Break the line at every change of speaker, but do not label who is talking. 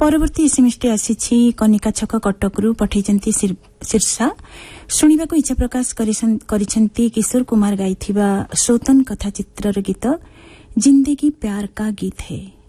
परवर्ती एसएमएसटी आसी कनिका छक कटकरू पठैचंती शीर्षा शुणिबाको इच्छा प्रकाश करिसंती किशोर कुमार गाइथिबा सौतन कथा चित्रर गीत जिंदगी प्यार का गीत है।